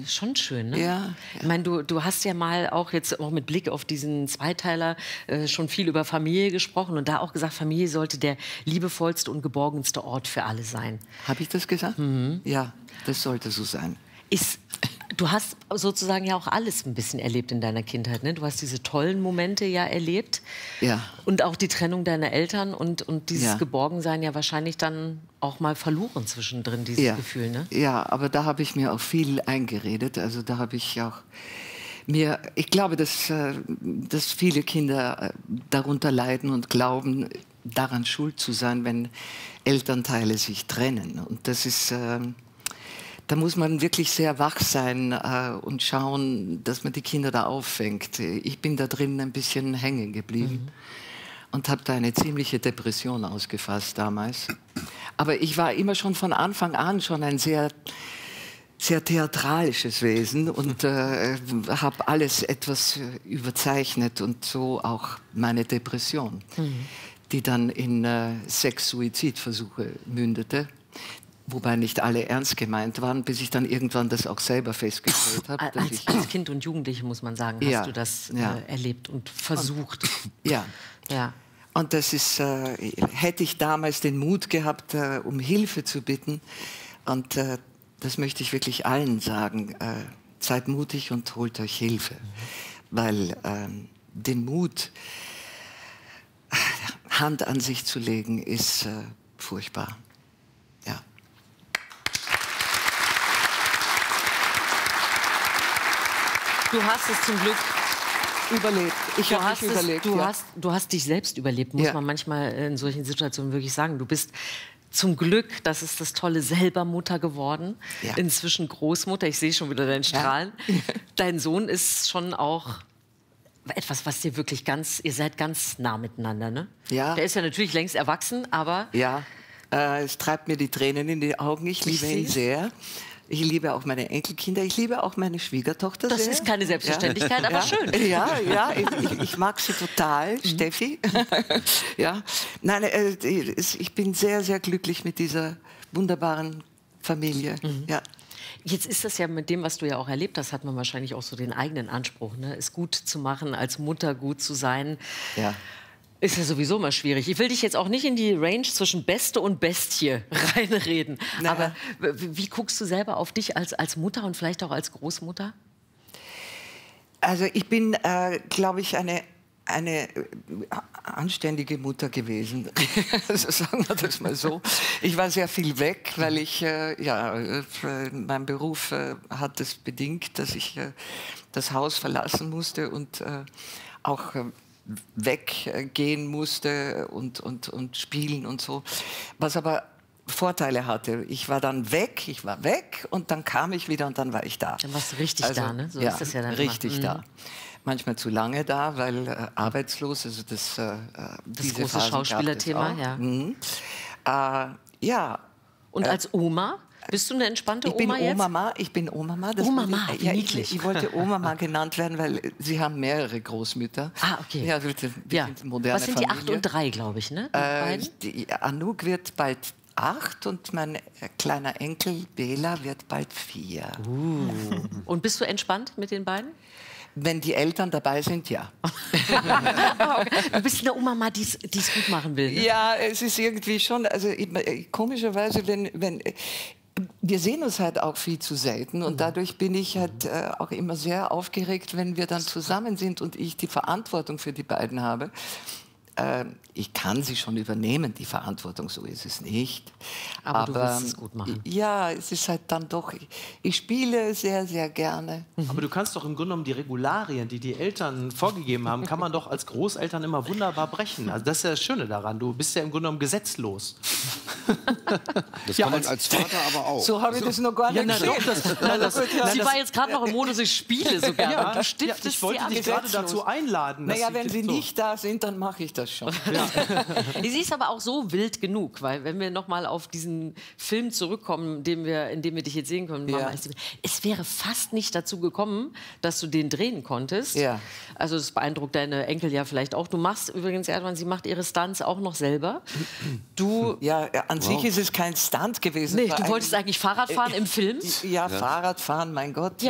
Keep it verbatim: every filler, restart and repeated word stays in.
Schon schön, ne? Ja, ja. Ich meine, du, du hast ja mal auch jetzt auch mit Blick auf diesen Zweiteiler äh, schon viel über Familie gesprochen und da auch gesagt, Familie sollte der liebevollste und geborgenste Ort für alle sein. Habe ich das gesagt? Mhm. Ja, das sollte so sein. Ist, du hast sozusagen ja auch alles ein bisschen erlebt in deiner Kindheit, ne? Du hast diese tollen Momente ja erlebt. Ja. Und auch die Trennung deiner Eltern und, und dieses Ja. Geborgensein ja wahrscheinlich dann auch mal verloren zwischendrin, dieses Ja. Gefühl, ne? Ja, aber da habe ich mir auch viel eingeredet. Also da habe ich auch mir, ich glaube, dass, äh, dass viele Kinder äh, darunter leiden und glauben, daran schuld zu sein, wenn Elternteile sich trennen. Und das ist... Äh, Da muss man wirklich sehr wach sein äh, und schauen, dass man die Kinder da auffängt. Ich bin da drin ein bisschen hängen geblieben mhm. und habe da eine ziemliche Depression ausgefasst damals. Aber ich war immer schon von Anfang an schon ein sehr, sehr theatralisches Wesen und äh, habe alles etwas überzeichnet und so auch meine Depression, mhm. die dann in äh, sechs Suizidversuche mündete. Wobei nicht alle ernst gemeint waren, bis ich dann irgendwann das auch selber festgestellt habe. Als, ich als Kind und Jugendliche, muss man sagen, hast ja, du das ja. äh, erlebt und versucht. Und, ja. ja. Und das ist, äh, hätte ich damals den Mut gehabt, äh, um Hilfe zu bitten. Und äh, das möchte ich wirklich allen sagen. Äh, seid mutig und holt euch Hilfe. Mhm. Weil äh, den Mut, Hand an sich zu legen, ist äh, furchtbar. Ja. Du hast es zum Glück überlebt. Ich du habe hast es überlebt. Du, ja. hast, du hast dich selbst überlebt, muss ja. man manchmal in solchen Situationen wirklich sagen. Du bist zum Glück, das ist das Tolle, selber Mutter geworden. Ja. Inzwischen Großmutter. Ich sehe schon wieder deinen Strahlen. Ja. Dein Sohn ist schon auch etwas, was dir wirklich ganz... Ihr seid ganz nah miteinander, ne? Ja. Der ist ja natürlich längst erwachsen, aber... Ja, äh, es treibt mir die Tränen in die Augen. Ich liebe ihn sehr. Ich liebe auch meine Enkelkinder, ich liebe auch meine Schwiegertochter das sehr. Das ist keine Selbstverständlichkeit, ja. aber ja. schön. Ja, ja, ich, ich mag sie total, mhm. Steffi. ja. Nein, äh, ich bin sehr, sehr glücklich mit dieser wunderbaren Familie. Mhm. Ja. Jetzt ist das ja mit dem, was du ja auch erlebt hast, hat man wahrscheinlich auch so den eigenen Anspruch, ne? Es gut zu machen, als Mutter gut zu sein. Ja. Ist ja sowieso mal schwierig. Ich will dich jetzt auch nicht in die Range zwischen Beste und Bestie reinreden. Naja. Aber wie guckst du selber auf dich als, als Mutter und vielleicht auch als Großmutter? Also ich bin, äh, glaube ich, eine, eine anständige Mutter gewesen. Also sagen wir das mal so. Ich war sehr viel weg, weil ich, äh, ja, äh, mein Beruf äh, hat es bedingt, dass ich äh, das Haus verlassen musste und äh, auch äh, weggehen musste und, und, und spielen und so. Was aber Vorteile hatte. Ich war dann weg, ich war weg und dann kam ich wieder und dann war ich da. Dann warst du richtig also, da, ne? So ja, ist das ja dann richtig immer. da. Mhm. Manchmal zu lange da, weil äh, arbeitslos, also das, äh, das große Schauspielerthema, ja. Mhm. Äh, ja. Und äh, als Oma? Bist du eine entspannte ich bin Oma jetzt? Oma-Ma, ich bin Oma-Ma. Oma-Ma, ich, ja, ich, niedlich. ich wollte Oma-Ma genannt werden, weil sie haben mehrere Großmütter. Ah, okay. Ja, wir sind, wir ja. sind moderne Was sind die Familie. acht und drei, glaube ich, ne? Äh, die, Anouk wird bald acht und mein kleiner Enkel Bela wird bald vier. Uh. Und bist du entspannt mit den beiden? Wenn die Eltern dabei sind, ja. Du bist eine Oma, mal, die es gut machen will. Ne? Ja, es ist irgendwie schon, also komischerweise, wenn, wenn wir sehen uns halt auch viel zu selten und dadurch bin ich halt äh, auch immer sehr aufgeregt, wenn wir dann zusammen sind und ich die Verantwortung für die beiden habe. Äh, ich kann sie schon übernehmen, die Verantwortung, so ist es nicht. Aber, Aber du willst es gut machen. Ja, es ist halt dann doch, ich, ich spiele sehr, sehr gerne. Aber du kannst doch im Grunde genommen die Regularien, die die Eltern vorgegeben haben, kann man doch als Großeltern immer wunderbar brechen. Also das ist ja das Schöne daran, du bist ja im Grunde genommen gesetzlos. Das ja, kann man als Vater aber auch. So habe ich das noch gar nicht ja, gesehen. das, nein, das, Sie nein, das, war jetzt gerade noch im Modus, ich spiele sogar. Ja, und du stiftest ja, ich wollte sie dich gerade dazu einladen. Naja, wenn sie so. nicht da sind, dann mache ich das schon. Ja. Sie ist aber auch so wild genug, weil wenn wir noch mal auf diesen Film zurückkommen, den wir, in dem wir dich jetzt sehen können, Mama, Ja. es wäre fast nicht dazu gekommen, dass du den drehen konntest. Ja. Also das beeindruckt deine Enkel ja vielleicht auch. Du machst übrigens, Erdmann, sie macht ihre Stunts auch noch selber. Du, Ja, an Wow. sich ist es kein Stunt gewesen. nee, Es war du wolltest eigentlich Fahrrad fahren im Film? Ja, Fahrrad fahren, mein Gott. Ja.